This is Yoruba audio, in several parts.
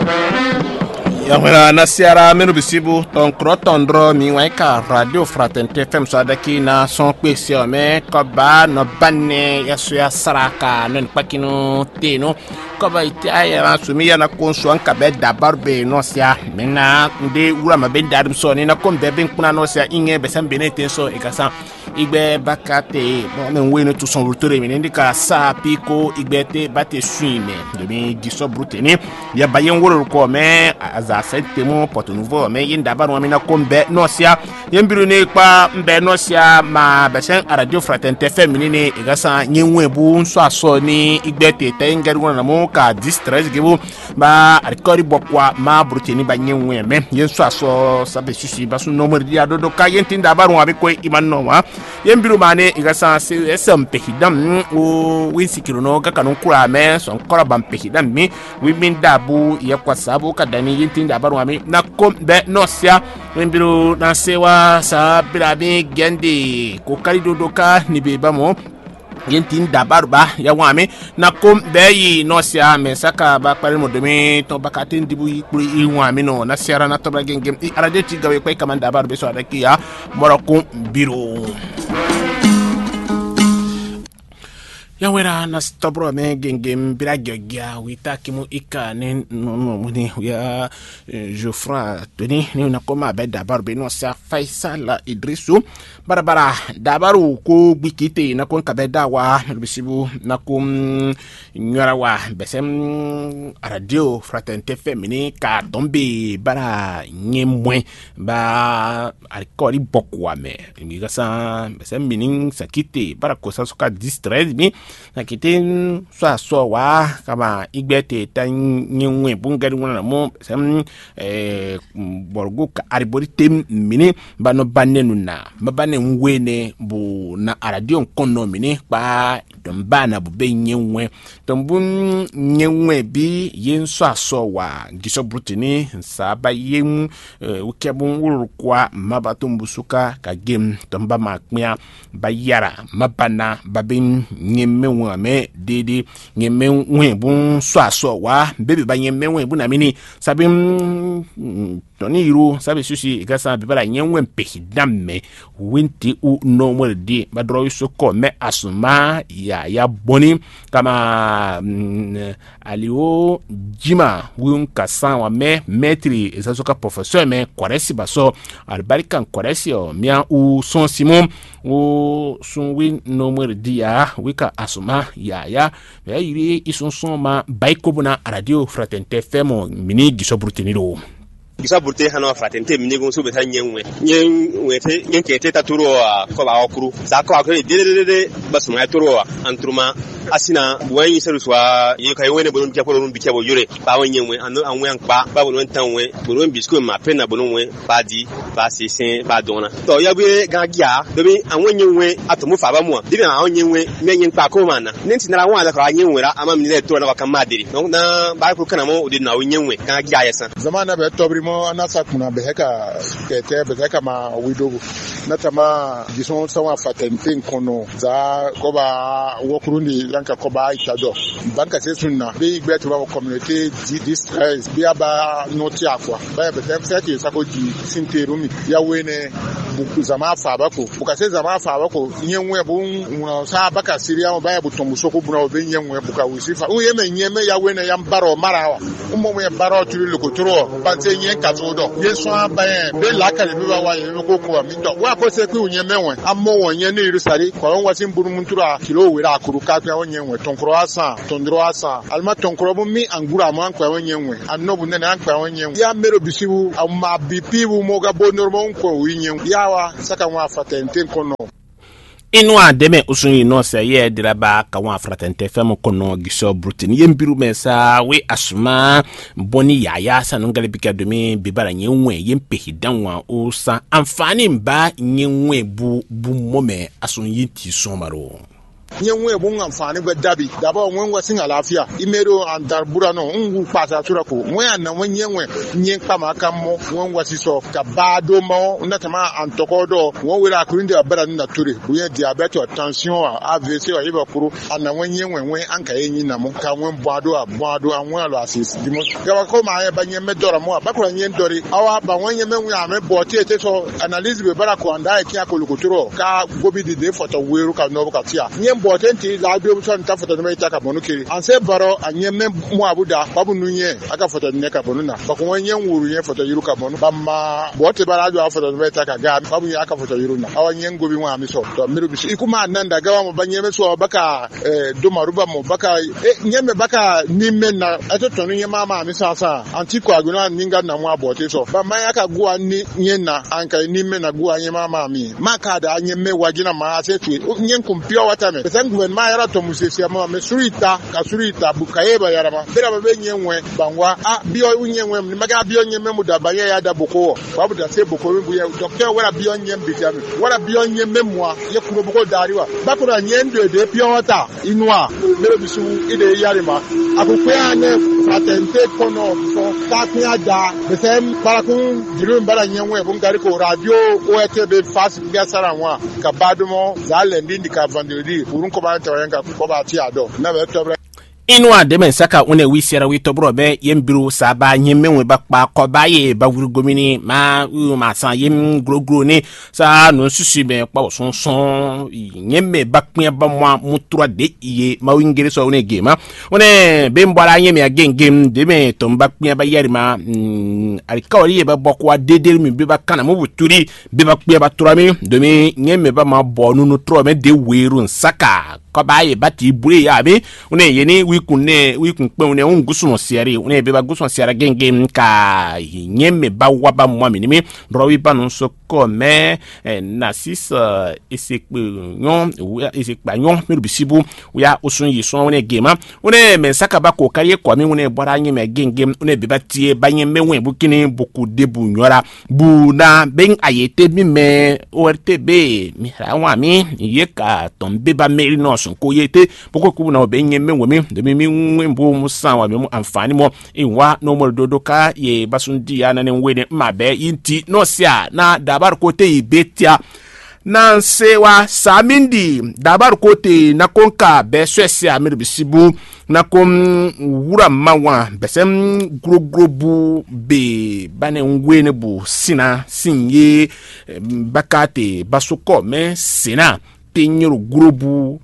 Yawela na siara menu bisibu ton krotondro mi waika radio fraternité FM sadaki na son kwesio me koba no banne yasu ya saraka no pakino teno koba iti ayara sumi ya na konso anka be dabarbe no sia mena nde wura mabe darum so ni na kombe ben kuna no sia inge be sam benete so ikasa igbe bakate mo men weno to son rutore mi ndika sa piko igbete bate suime de mi giso bruteni ya bayen woro ko me aza sentemo porto nouveau me yinda ba no mi na kombe no sia yembiru ne pa mbe no sia ma besen radio fraternité féminine igasa nyenwe bu nso aso ni igbete te ngari wona mo ka distress gebu ba arikori bokwa ma bruteni ba nyenwe me yenso aso sabe sisi ba su no mo dia do ka yentinda ba ro abi ko imanno wa yembiru mane igasa SMP hidam o winsikiro no ga kanun kura me son kora bam pehidam mi wimin dabu ya kwa sabu kadani yentinda ba ro ami na kombe no sia yembiru na sewa sa birabi gende ko kalido doka ni be bamo yentin dabarba ya wame na kom beyi no sia me saka ba pare mo demi to bakatin dibu ikuri wame no na siara na to bagengem arade ti gawe ko kamanda dabarbe so adaki ya moroko biro ya wera na stobro me gengem biragya wita kimu ika ne no muni ya Geoffroy Tony ni na koma be dabarbe no sia Faisal Idrisu barabara dabaru ko bikite na kon kabeda wa bisibu na kum nyara wa besem radio fraternité féminine ka dombe bara nyemwe ba alkori bokwa me ngasa besem minin sakite bara ko sasoka distress mi nakite so wa kama igbete tan nyemwe bungari wona mo besem borgo ka arborite mini bano banenu na mabane nwene bu na radio kono mini pa dombana bu be nyenwe tombun nyenwe bi yenso aso wa giso brutini saba yen ukebun wurukwa mabatumbusuka ka game tomba makmia bayara mabana babin nyemenwe me dede nyemenwe bun so aso wa bebe ba nyemenwe bu na mini sabim toni iru sabe susi igasa bibala nyenwe mpehidame winti u no mordi badro yusoko me asuma ya boni kama alio jima wun kasan wa me metri ezasoka professeur me koresi baso albarikan koresi o mia u son simon o sunwin no mordi ya wika asuma ya yiri isunson ma baikobuna radio fraternité femo mini gisobrutinido gisa burte hano fraternité minigo so beta nyenwe te nyenkete ta turo ko ba okuru za ko akere de basuma turo antruma asina wani seruswa ye kai wene bolon biya bolon biya bo yure ba wani nyenwe anwe anpa ba bolon tanwe bolon bisko ma pena bolon we ba di ba sesen ba dona to ya be gagia de bi anwe nyenwe atomu fa ba mu de bi anwe nyenwe menyen pa ko mana nenti na wa la ka nyenwe ra ama mi le turo na ka madiri donc na ba ko kana mo de na nyenwe gagia yesa zamana be tobri mo anasa kuna beheka kete beheka ma widogo natama gison sawa fatente kono za ko ba wokurundi yanka ko ba itado banka sesunna be igbeto ba community distress bi aba noti akwa ba be tete sako di sinterumi ya wene zama fa bako bukase zama fa bako nyenwe bu sa baka siria ba ya butombuso ko buna be nyenwe buka wisifa u yeme nyeme ya wene ya mbaro marawa ummo me baro tuli lokotoro bante kazodo yeso abaye be lakale be ba wa yeme ko ko mi do wa ko se ku nyemenwe ammo wonye ne irusari ko won wasin buru muntura kilo wira akuru ka kwa wonyenwe tonkro asa tondro asa alma tonkro bu mi angura mo ankwa wonyenwe annobu ne ankwa wonyenwe ya mero bisibu amma bipibu moga bonormo ko winyen yawa saka wa fatente kono inwa deme usuni no se ye diraba ka wa fraternité femme kono giso brutin yembiru mesa we asuma boni yaya sanungale bika demi bibara nyenwe yempehidanwa usa amfani mba nyenwe bu mome asun yiti somaro nyenwe bu amfani ba dabi da ba wen wasin alafiya imero an darbura no ngu pasa tura ko wen na wen nyenwe nyen kama kammo wen wasiso ka bado mo na tama an tokodo won wira kurinde abara na ture wen diabetes tension AVC o iba kuru ana wen nyenwe wen an ka yin na mo ka wen bado anwen alo asis dimo ya ko ma ya banye me dora mo ba ko nyen dori awa ba wen nyen me ame bote te so analyse be bara ko anda e kia ko lukuturo ka gobi de foto weru ka no ka tia nyen bote nti la bi so nta foto me ta ka bonu kiri an se baro anyen me mo abuda babu nunye aka foto ne ka bonu na ba ko wen nyen wuru nyen foto yiru ka bonu ba ma bote bara jo foto me ta ka ga babu ya aka foto yiru na awa nyen gobi mo ami so to miru bi ikuma nan da gawa mo banye me so baka do maruba mo baka nyen me baka ni men na ato tonu nyen mama ami sasa antiko aguna ninga na mo abote so ba ma ya ka gua ni nyen na anka ni men na gua nyen mama mi maka da nyen me wagina ma ase tu nyen kumpia wata me pesen gwen ma yara to musesi ma me surita ka surita bukaye ba yara ma bera ba nyen we bangwa bio nyen we ni maga bio nyen me mu da ba ya da boko babu da se boko mi bu ya docteur wala bio nyen bitami wala bio nyen me mo ye kuro boko dariwa ba ko nyen de pio wata inwa bere bisu ide yari ma akukwe ane fraternité kono so taknya da besem barakun jirum bara nyenwe bungari ko radio OTB fast gasara wa ka badumo zale ndindi ka vendredi urun ko ba tawenga ko ba ti ado na be to inwa de men saka une wisiara wi to bro be yembiru saba nyemenwe bakpa ko baye ba wuru gomini ma san yem grogro ni sa no susu be pa sonson nyemme bakpia ba mwa mutura de iye ma wingere so une gema one be mbara nyemme agengem de me to bakpia ba yari ma alikawri ba bokwa dedel mi be ba kana mo buturi be bakpia ba turami de me nyemme ba ma bonu no tro me de weru saka ko baye bati bure ya be une yeni wikun pe une ngusu no siari une be ba gusu no siara genge ka nyemme ba waba mwa minimi rowi ba no so ko me na sis esekpanyon me bisibu ya osun yison une gema une men saka ba ko kariye ko mi une bora nyemme genge une be ba tie ba nyemme wen bukini boku debu nyora bu na ben ayete mi me ORTB mi rawa mi yeka tombe ba meri no ko yete poko ku na obenye menwemi de mi mbo musan wa me amfani mo inwa no mo dodoka ye basundi ya na nwede mabe inti no sia na dabar kote ibetia na sewa samindi dabar kote na konka be swese amir bisibu na kom wura mawa besem grogrobu be bane ngwene bu sina sinye bakate basoko me sina tenyero grobu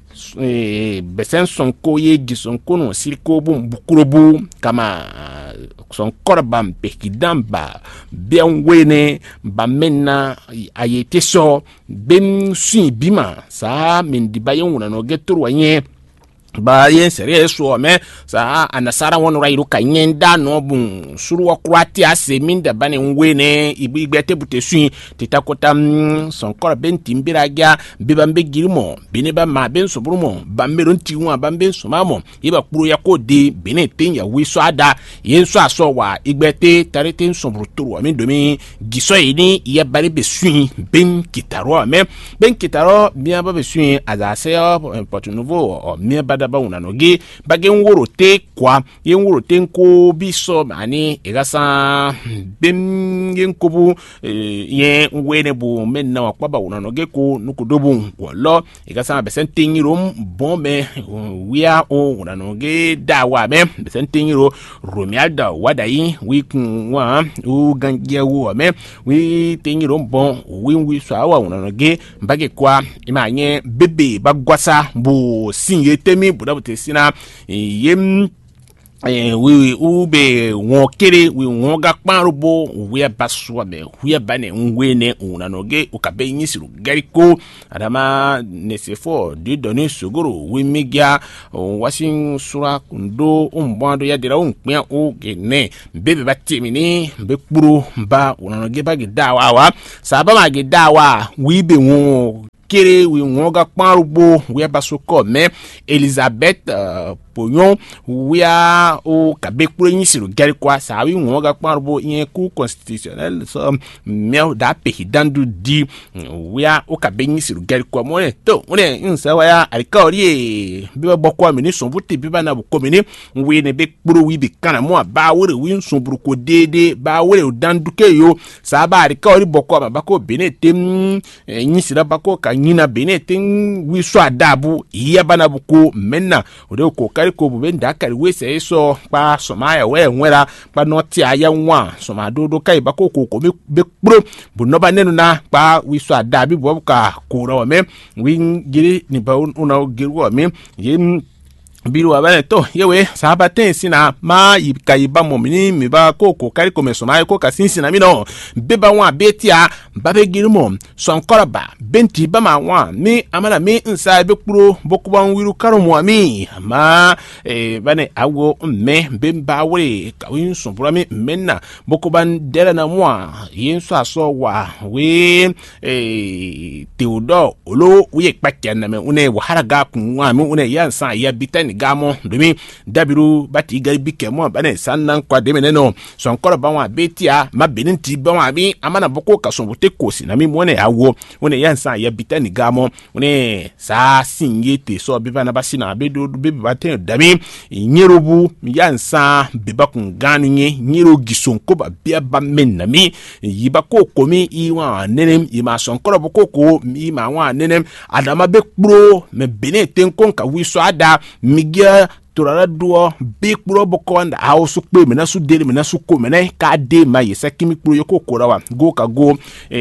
besen sonko ye gisonko no siriko bu bukurobu kama sonkor bam pekidamba bianwene bamena ayete so bem sun bima sa mendibayen wona no getoro anye ba yen sere so me sa anasara won rairu kanyenda no bun suru akwati ase minda bane ngwene igbete butesu titakota sonkora benti mbiraga bibambe girimo bineba ma ben sobrumo bambero ntiwa bambe somamo iba kpuru yakode bene tenya wiso ada yen so aso wa igbete tarete sobruturu ami domi giso ini ya bari besu ben kitaro me ben kitaro bien ba besu azase Porto Novo mi daba una noge bagen woro te kwa yen woro te ko biso mani egasa bem yen kobu yen wene bu menna wa kwaba una noge ko nukudobu wolo egasa besentingiro bombe wia o una noge dawa me besentingiro romialda wadai wikun wa u gangia wo me wi tingiro bon wi sawa una noge bage kwa imanye bebe bagwasa bu sinye temi budabuti sina yem we ube wokere we woga kparubo we baswa be we bane ngwene unanoge ukabe nyisiru gariko adama nesefo de donner seguro we megia wasin sura kundo umbando ya dira unpia o gene bebe batimini be kpuru ba unanoge bagi dawa saba magi dawa we be won kere we woga kparubo we basoko me Elizabeth ponyo wia o kabe kpro yin siru gari kwa sa wi won ga kparbo yin ku constitutionnel so mel da pe hidandu di wia o kabe yin siru gari kwa mo to one nsa wa ya alikaori be bokwa mi ni so buti bi ba na bu komini wi ne be kpro wi bi kana mo ba wore wi so buru ko dede ba wore o dandu ke yo sa ba alikaori bokwa ba ko bene tem yin sira ba ko ka nyina bene tem wi so adabu iya bana bu ko menna o de ko kari ko bu ben da kari we se so pa somaya we nwera pa noti aya nwa soma dodo kai ba ko be kpro bu no ba nenu na pa wi so adabi bo ka ko ro me wi giri ni ba una giri wo me yim biru abane to yewe sahaba sina ma yikaiba momini mi ba ko kari ko mesoma ko ka sinsina mi no beba wa betia babe girimo sonkora ba benti ba ma wa mi amana mi nsa be kpuro bokuba wiru karo mo mi ma bane awo me bemba wore ka win sombura mi menna bokuba dera na mo yinso aso wa we Theodore olo we pakya na me une waharaga kunwa mi une yansa ya bitani gamo domi dabiru bati gari bike mo bane sannan kwa de meneno sonkora ba wa betia ma beninti ba wa bi amana boko ka sombote kosi na mi mo ne awo one yansa ya bitani gamo one sa sinyete so bi bana basina be do be baten dami nyerobu yansa be bakun ganu nye nyero gisonko ba bia ba menna mi yiba ko komi iwa nenem ima sonkora boko ko mi ma wa nenem adama be kpro me benete konka wiso ada migia turara duo be kpro boko nda hausu kpe mena su dele mena su ko mena ka de ma yesa kimi kpro yoko korawa go ka go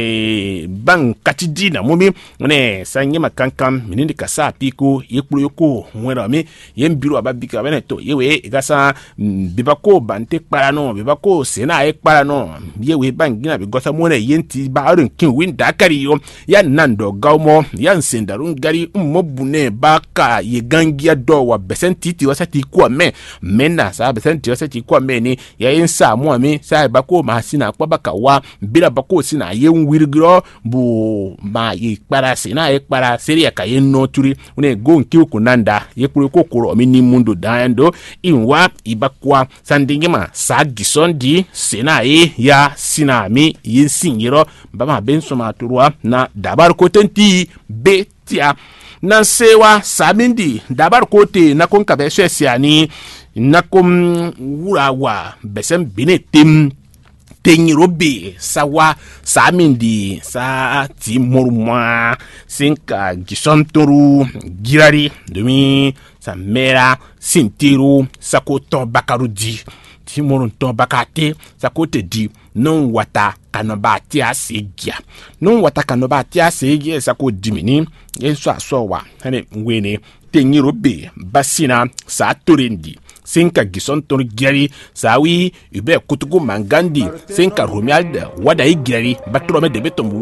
bang katidi na mumi ne sanye makankam minindi kasa piko yekpro yoko nwera mi yembiru ababika bene to yewe gasa bibako bante kpara no bibako sena e kpara no yewe bangina be gosa mona yenti ba arun kin winda kari yo ya nando gaumo ya nsendarun gari mmobune baka yegangia do wa besentiti wasati kwa mena sa besentiti wasati kwa ni ya insa mo mi sa bako masina kwa baka wa bila bako sina yenwirgro bu ma yikpara sina yikpara seria ka yenno turi une go nki kunanda yekuru kokoro mi ni mundo dando inwa ibakwa sandingima sa gisondi sina ya sina mi yinsinyiro bama benso maturwa na dabar kotenti betia na sewa samindi dabar kote na kon kabeshe siani na kom wurawa besem binetim tenyirobe sawa samindi sa timoruma sinka gisontoru girari demi sa mera sintiru sakoto bakarudi timorun to bakate sakote di non wata kanobati asegia non wata kanobati asegia sako dimini yenso asowa hane ngwene tenyirobe basina sa torendi senka gison ton gari sawi ube kutugu mangandi senka romiald wada igari batro me debe tombu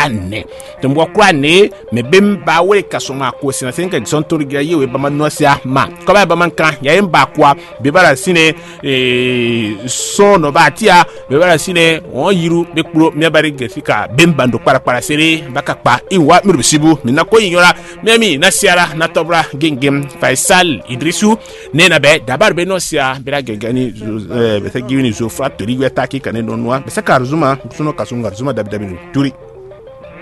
wokwane me bemba we kasoma ko sina senka gison ton gari we bama nosia ma ko ba manka ya emba kwa bebara sine sono batia bebara sine on yiru be kuro me bari gefika bemba ndo para sere bakakpa inwa mirbisibu minako yinyora memi nasiara na tobra gengem Faisal Idrisu nena be daba benosia bela gegani beta giwini zo frattori weta ki kaneno noa besa karzuma suno kasunga zuma dabi turi